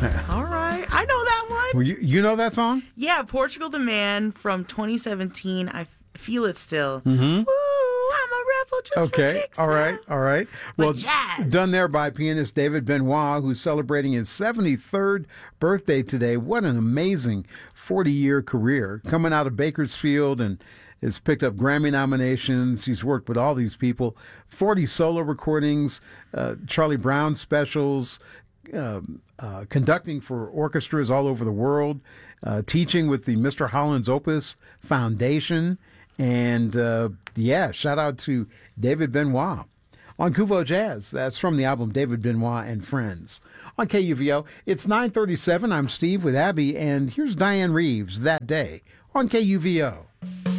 All right. I know that one. Well, you know that song? Yeah, Portugal the Man from 2017. I feel it still. Mm-hmm. Ooh, I'm a rebel just for kicks. All right, now. all right. Well, jazz. done there by pianist David Benoit, who's celebrating his 73rd birthday today. What an amazing 40-year career. Coming out of Bakersfield and has picked up Grammy nominations. He's worked with all these people. 40 solo recordings, Charlie Brown specials, conducting for orchestras all over the world, teaching with the Mr. Holland's Opus Foundation. And shout out to David Benoit on Kuvo Jazz. That's from the album David Benoit and Friends. On KUVO, it's 9:37. I'm Steve with Abby, and here's Diane Reeves, That Day, on KUVO.